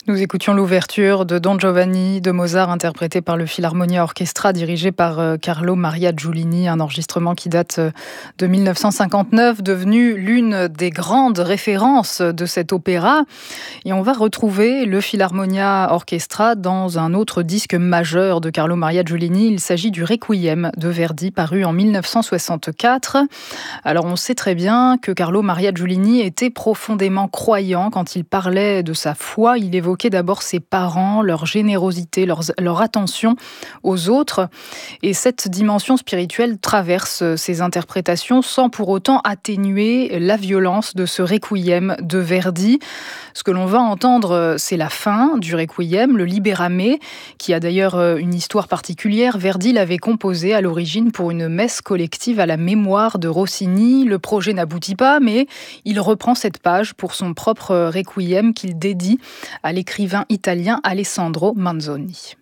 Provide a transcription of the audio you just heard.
Nous écoutions l'ouverture de Don Giovanni de Mozart, interprété par le Philharmonia Orchestra, dirigé par Carlo Maria Giulini, un enregistrement qui date de 1959, devenu l'une des grandes références de cet opéra. Et on va retrouver le Philharmonia Orchestra dans un autre disque majeur de Carlo Maria Giulini. Il s'agit du Requiem de Verdi, paru en 1964. Alors on sait très bien que Carlo Maria Giulini était profondément croyant quand il parlait de sa foi. Il évoquait d'abord ses parents, leur générosité, leur attention aux autres. Et cette dimension spirituelle traverse ses interprétations sans pour autant atténuer la violence de ce Requiem de Verdi. Ce que l'on va entendre, c'est la fin du Requiem, le Libérame, qui a d'ailleurs une histoire particulière. Verdi l'avait composé à l'origine pour une messe collective à la mémoire de Rossini. Le projet n'aboutit pas, mais il reprend cette page pour son propre Requiem qu'il dédie à l'écrivain italien Alessandro Manzoni.